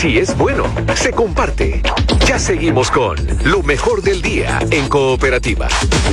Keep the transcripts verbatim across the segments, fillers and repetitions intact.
Si es bueno, se comparte. Ya seguimos con lo mejor del día en Cooperativa.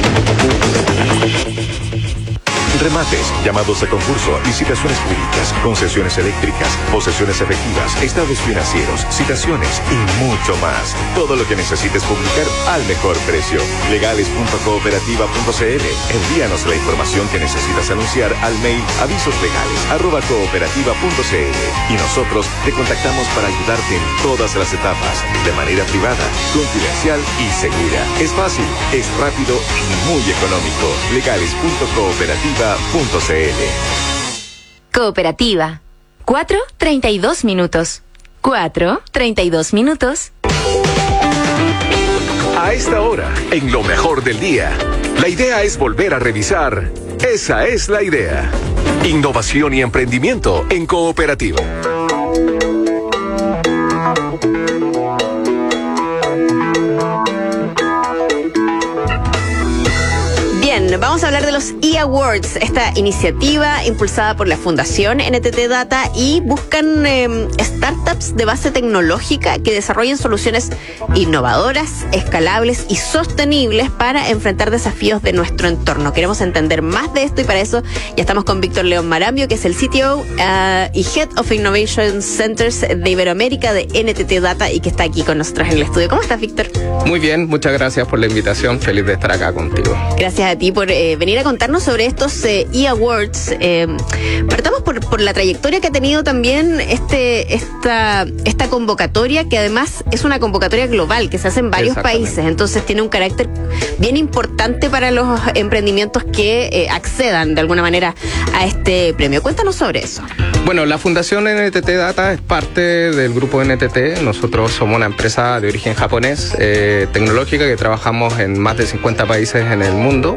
Remates, llamados a concurso, licitaciones públicas, concesiones eléctricas, posesiones efectivas, estados financieros, citaciones y mucho más. Todo lo que necesites publicar al mejor precio. legales punto cooperativa punto c l. Envíanos la información que necesitas anunciar al mail avisoslegales arroba cooperativa punto c l y nosotros te contactamos para ayudarte en todas las etapas, de manera privada, confidencial y segura. Es fácil, es rápido y muy económico. legales punto cooperativa punto c l. Cooperativa. Cuatro treinta y dos minutos. Cuatro treinta y dos minutos. A esta hora, en lo mejor del día, la idea es volver a revisar. Esa es la idea. Innovación y emprendimiento en Cooperativa. Vamos a hablar de los eAwards, esta iniciativa impulsada por la Fundación N T T Data, y buscan eh, startups de base tecnológica que desarrollen soluciones innovadoras, escalables y sostenibles para enfrentar desafíos de nuestro entorno. Queremos entender más de esto y para eso ya estamos con Víctor León Marambio, que es el C T O uh, y Head of Innovation Centers de Iberoamérica de N T T Data y que está aquí con nosotros en el estudio. ¿Cómo estás, Víctor? Muy bien, muchas gracias por la invitación. Feliz de estar acá contigo. Gracias a ti por eh, venir a contarnos sobre estos eh, eAwards. Eh, partamos por, por la trayectoria que ha tenido también este esta, esta convocatoria, que además es una convocatoria global que se hace en varios países, entonces tiene un carácter bien importante para los emprendimientos que eh, accedan de alguna manera a este premio. Cuéntanos sobre eso. Bueno, la Fundación N T T Data es parte del grupo N T T. Nosotros somos una empresa de origen japonés, eh, tecnológica, que trabajamos en más de cincuenta países en el mundo.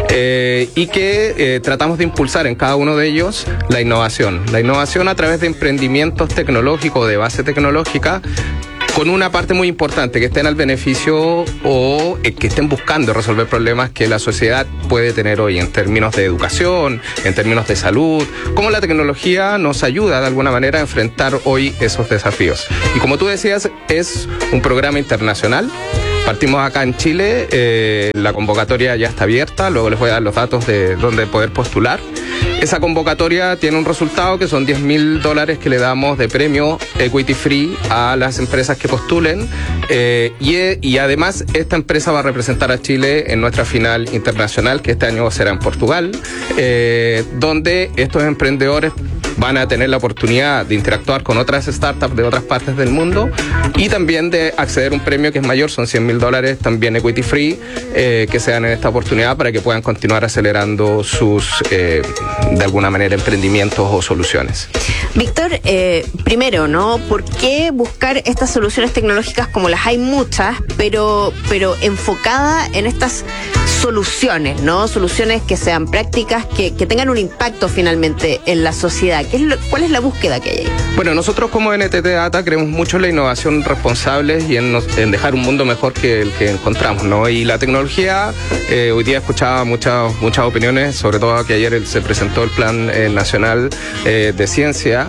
Eh, y que eh, tratamos de impulsar en cada uno de ellos la innovación. La innovación a través de emprendimientos tecnológicos de base tecnológica, con una parte muy importante, que estén al beneficio o eh, que estén buscando resolver problemas que la sociedad puede tener hoy en términos de educación, en términos de salud, cómo la tecnología nos ayuda de alguna manera a enfrentar hoy esos desafíos. Y como tú decías, es un programa internacional. Partimos acá en Chile, eh, la convocatoria ya está abierta, luego les voy a dar los datos de dónde poder postular. Esa convocatoria tiene un resultado que son diez mil dólares que le damos de premio equity free a las empresas que postulen, eh, y, y además esta empresa va a representar a Chile en nuestra final internacional, que este año será en Portugal, eh, donde estos emprendedores van a tener la oportunidad de interactuar con otras startups de otras partes del mundo y también de acceder a un premio que es mayor, son cien mil dólares, también equity free, eh, que se dan en esta oportunidad para que puedan continuar acelerando sus, eh, de alguna manera, emprendimientos o soluciones. Víctor, eh, primero, ¿no? ¿Por qué buscar estas soluciones tecnológicas, como las hay muchas, pero, pero enfocada en estas soluciones, ¿no? Soluciones que sean prácticas, que, que tengan un impacto finalmente en la sociedad. ¿Qué es lo, ¿Cuál es la búsqueda que hay ahí? Bueno, nosotros como N T T Data creemos mucho en la innovación responsable y en, nos, en dejar un mundo mejor que el que encontramos, ¿no? Y la tecnología, eh, hoy día escuchaba muchas muchas opiniones, sobre todo que ayer se presentó el Plan eh, Nacional eh, de Ciencia,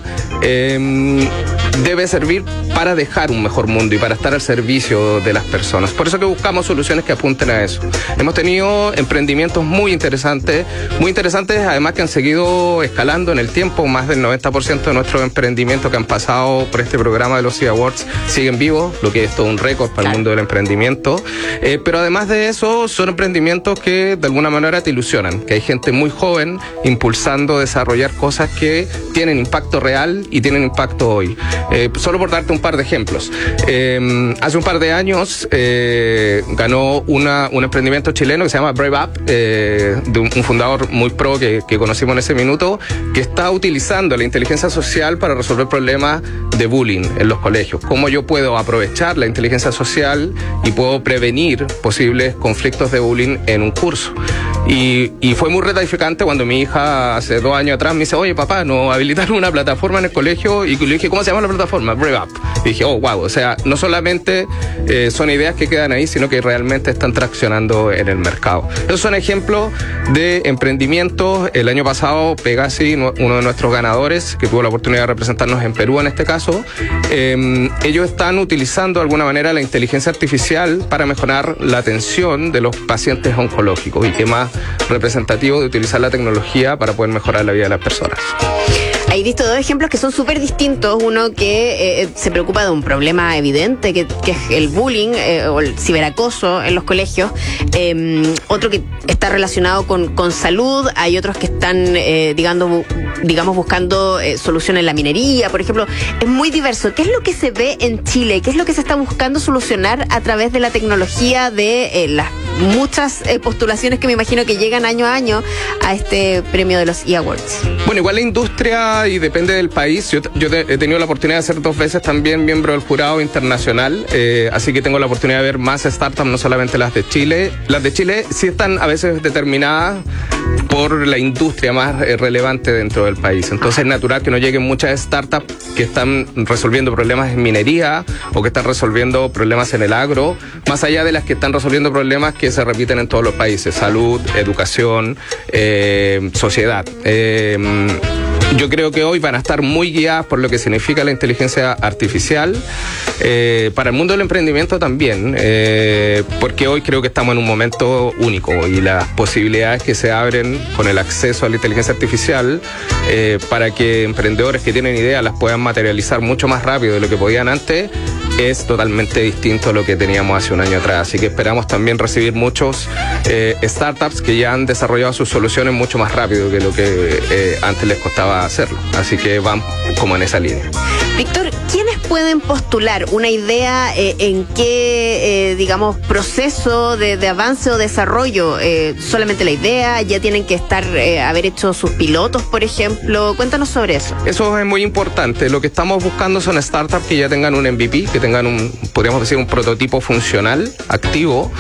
eh, debe servir para dejar un mejor mundo y para estar al servicio de las personas. Por eso que buscamos soluciones que apunten a eso. Hemos tenido emprendimientos muy interesantes, muy interesantes además que han seguido escalando en el tiempo. Más del noventa por ciento de nuestros emprendimientos que han pasado por este programa de los eAwards siguen vivos, lo que es todo un récord para el mundo del emprendimiento. Eh, pero además de eso, son emprendimientos que de alguna manera te ilusionan, que hay gente muy joven impulsando desarrollar cosas que tienen impacto real y tienen impacto hoy. Eh, solo por darte un par de ejemplos. Eh, hace un par de años eh, ganó una, un emprendimiento chileno que se llama Brave Up, eh, de un, un fundador muy pro que, que conocimos en ese minuto, que está utilizando la inteligencia social para resolver problemas de bullying en los colegios. Cómo yo puedo aprovechar la inteligencia social y puedo prevenir posibles conflictos de bullying en un curso. Y, y fue muy gratificante cuando mi hija hace dos años atrás me dice, oye papá, nos habilitaron una plataforma en el colegio, y le dije, ¿cómo se llama la plataforma? Brave Up. Y dije, oh wow, o sea, no solamente eh, son ideas que quedan ahí, sino que realmente están traccionando en el mercado. Esos son ejemplos de emprendimientos. El año pasado Pegasi, uno de nuestros ganadores, que tuvo la oportunidad de representarnos en Perú en este caso, caso, eh, ellos están utilizando de alguna manera la inteligencia artificial para mejorar la atención de los pacientes oncológicos, y qué más representativo de utilizar la tecnología para poder mejorar la vida de las personas. Hay visto dos ejemplos que son súper distintos. Uno que eh, se preocupa de un problema evidente, que, que es el bullying eh, o el ciberacoso en los colegios. Eh, otro que está relacionado con, con salud. Hay otros que están, eh, digamos, digamos, buscando eh, soluciones en la minería, por ejemplo. Es muy diverso. ¿Qué es lo que se ve en Chile? ¿Qué es lo que se está buscando solucionar a través de la tecnología, de eh, las muchas eh, postulaciones que me imagino que llegan año a año a este premio de los e-Awards? Bueno, igual la industria, y depende del país. Yo, yo he tenido la oportunidad de ser dos veces también miembro del jurado internacional, eh, así que tengo la oportunidad de ver más startups, no solamente las de Chile. Las de Chile sí están a veces determinadas por la industria más eh, relevante dentro del país. Entonces es natural que no lleguen muchas startups que están resolviendo problemas en minería o que están resolviendo problemas en el agro, más allá de las que están resolviendo problemas que se repiten en todos los países: salud, educación, eh, sociedad. Eh, Yo creo que hoy van a estar muy guiadas por lo que significa la inteligencia artificial, eh, para el mundo del emprendimiento también, eh, porque hoy creo que estamos en un momento único, y las posibilidades que se abren con el acceso a la inteligencia artificial eh, para que emprendedores que tienen ideas las puedan materializar mucho más rápido de lo que podían antes, es totalmente distinto a lo que teníamos hace un año atrás. Así que esperamos también recibir muchos eh, startups que ya han desarrollado sus soluciones mucho más rápido que lo que eh, antes les costaba hacerlo. Así que van como en esa línea. Víctor, ¿quiénes pueden postular una idea? Eh, ¿En qué, eh, digamos, proceso de, de avance o desarrollo? Eh, ¿Solamente la idea? ¿Ya tienen que estar, eh, haber hecho sus pilotos, por ejemplo? Cuéntanos sobre eso. Eso es muy importante. Lo que estamos buscando son startups que ya tengan un M V P, que tengan un, podríamos decir, un prototipo funcional, activo.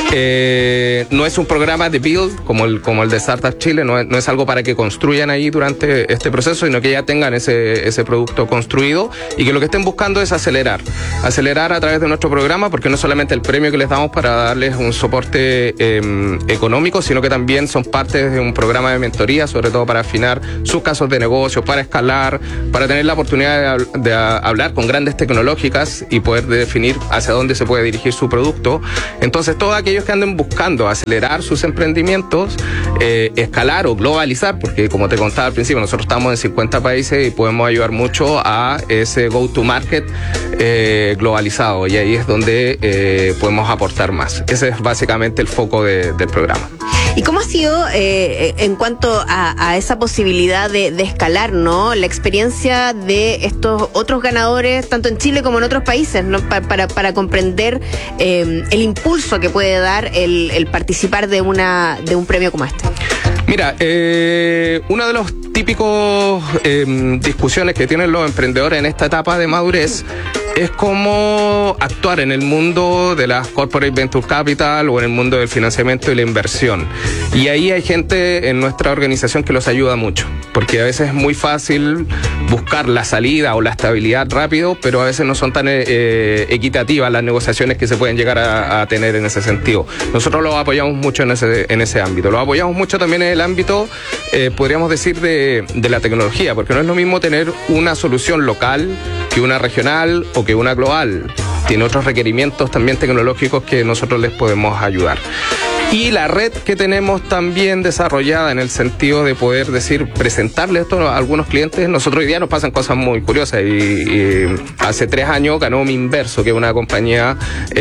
Eh, no es un programa de build como el, como el de Startup Chile, no es, no es algo para que construyan ahí durante este proceso, sino que ya tengan ese, ese producto construido, y que lo que estén buscando es acelerar. Acelerar a través de nuestro programa, porque no solamente el premio que les damos para darles un soporte eh, económico, sino que también son parte de un programa de mentoría, sobre todo para afinar sus casos de negocio, para escalar, para tener la oportunidad de, de hablar con grandes tecnológicas y poder definir hacia dónde se puede dirigir su producto. Entonces, todos aquellos que anden buscando acelerar sus emprendimientos, eh, escalar o globalizar, porque como te contaba al principio, nosotros estamos en cincuenta países y podemos ayudar mucho a ese go-to-market eh, globalizado, y ahí es donde eh, podemos aportar más. Ese es básicamente el foco de, del programa. ¿Y cómo ha sido eh, en cuanto a, a esa posibilidad de, de escalar, ¿no? La experiencia de estos otros ganadores, tanto en Chile como en otros países, ¿no? Pa, para, para comprender eh, el impulso que puede dar el, el participar de una de un premio como este. Mira, eh, uno de los típicos eh, discusiones que tienen los emprendedores en esta etapa de madurez es cómo actuar en el mundo de las corporate venture capital o en el mundo del financiamiento y la inversión. Y ahí hay gente en nuestra organización que los ayuda mucho, porque a veces es muy fácil buscar la salida o la estabilidad rápido, pero a veces no son tan eh, equitativas las negociaciones que se pueden llegar a, a tener en ese sentido. Nosotros los apoyamos mucho en ese, en ese ámbito. Los apoyamos mucho también en el ámbito, eh, podríamos decir, de, de la tecnología, porque no es lo mismo tener una solución local que una regional o que una global. Tiene otros requerimientos también tecnológicos que nosotros les podemos ayudar. Y la red que tenemos también desarrollada en el sentido de poder decir, presentarle esto a algunos clientes. Nosotros hoy día nos pasan cosas muy curiosas, y, y hace tres años ganó Minverso, que es una compañía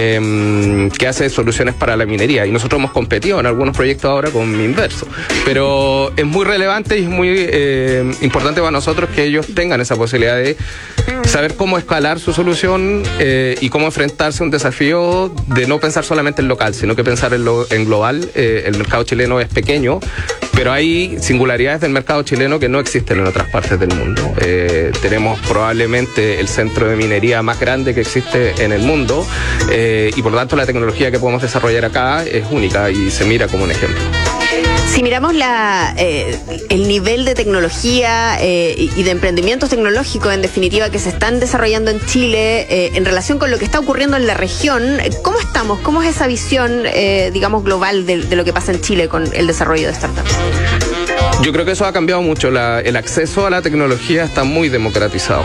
eh, que hace soluciones para la minería, y nosotros hemos competido en algunos proyectos ahora con Minverso, pero es muy relevante y es muy eh, importante para nosotros que ellos tengan esa posibilidad de saber cómo escalar su solución eh, y cómo enfrentarse a un desafío de no pensar solamente en local, sino que pensar en, lo, en global. Eh, el mercado chileno es pequeño, pero hay singularidades del mercado chileno que no existen en otras partes del mundo. Eh, tenemos probablemente el centro de minería más grande que existe en el mundo, eh, y por lo tanto la tecnología que podemos desarrollar acá es única y se mira como un ejemplo. Si miramos la, eh, el nivel de tecnología eh, y de emprendimientos tecnológicos, en definitiva, que se están desarrollando en Chile eh, en relación con lo que está ocurriendo en la región, ¿cómo estamos? ¿Cómo es esa visión, eh, digamos, global de, de lo que pasa en Chile con el desarrollo de startups? Yo creo que eso ha cambiado mucho. La, el acceso a la tecnología está muy democratizado.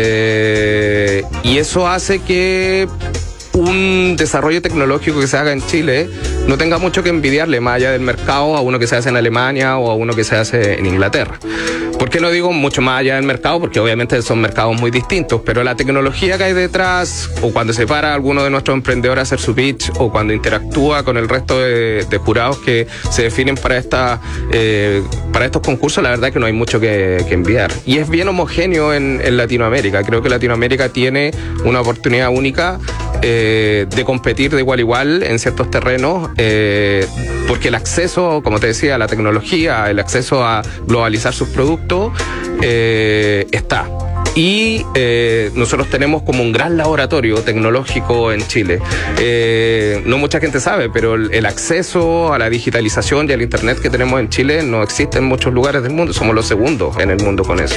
Eh, y eso hace que un desarrollo tecnológico que se haga en Chile no tenga mucho que envidiarle más allá del mercado a uno que se hace en Alemania o a uno que se hace en Inglaterra. ¿Por qué no digo mucho más allá del mercado? Porque obviamente son mercados muy distintos, pero la tecnología que hay detrás, o cuando se para alguno de nuestros emprendedores a hacer su pitch, o cuando interactúa con el resto de, de jurados que se definen para, esta, eh, para estos concursos, la verdad es que no hay mucho que, que enviar. Y es bien homogéneo en, en Latinoamérica. Creo que Latinoamérica tiene una oportunidad única eh, de competir de igual a igual en ciertos terrenos, eh, porque el acceso, como te decía, a la tecnología, el acceso a globalizar sus productos, Eh, está. Y eh, nosotros tenemos como un gran laboratorio tecnológico en Chile. Eh, no mucha gente sabe, pero el, el acceso a la digitalización y al internet que tenemos en Chile no existe en muchos lugares del mundo. Somos los segundos en el mundo con eso.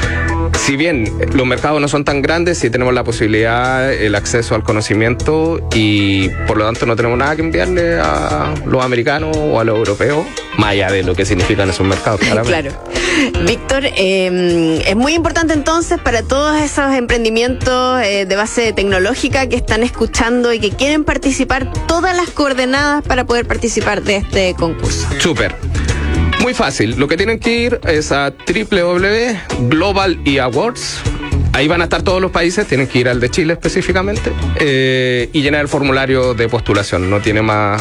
Si bien los mercados no son tan grandes, sí tenemos la posibilidad, el acceso al conocimiento, y por lo tanto no tenemos nada que enviarle a los americanos o a los europeos, más allá de lo que significan esos mercados, claramente. Claro. Víctor, eh, es muy importante entonces para todos esos emprendimientos eh, de base tecnológica que están escuchando y que quieren participar, todas las coordenadas para poder participar de este concurso. Súper. Muy fácil, lo que tienen que ir es a doble u doble u doble u punto global e awards. Ahí van a estar todos los países, tienen que ir al de Chile específicamente, eh, y llenar el formulario de postulación. No tiene más,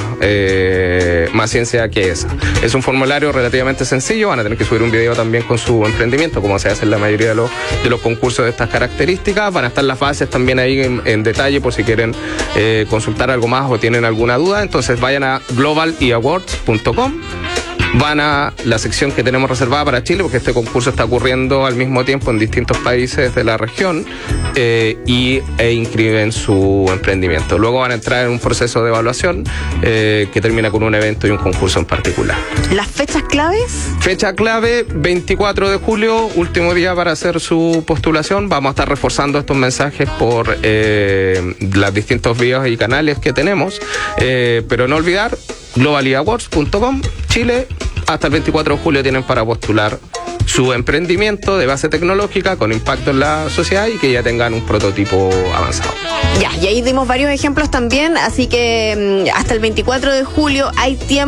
eh, más ciencia que esa. Es un formulario relativamente sencillo, van a tener que subir un video también con su emprendimiento, como se hace en la mayoría de los, de los concursos de estas características. Van a estar las bases también ahí en, en detalle por si quieren eh, consultar algo más o tienen alguna duda. Entonces vayan a global e awards punto com. Van a la sección que tenemos reservada para Chile, porque este concurso está ocurriendo al mismo tiempo en distintos países de la región, eh, y e inscriben su emprendimiento. Luego van a entrar en un proceso de evaluación eh, que termina con un evento y un concurso en particular. ¿Las fechas claves? Fecha clave, veinticuatro de julio, último día para hacer su postulación. Vamos a estar reforzando estos mensajes por eh, los distintos vías y canales que tenemos, eh, pero no olvidar global e awards punto com, Chile. Hasta el veinticuatro de julio tienen para postular su emprendimiento de base tecnológica con impacto en la sociedad y que ya tengan un prototipo avanzado. Ya, y ahí dimos varios ejemplos también, así que hasta el veinticuatro de julio hay tiempo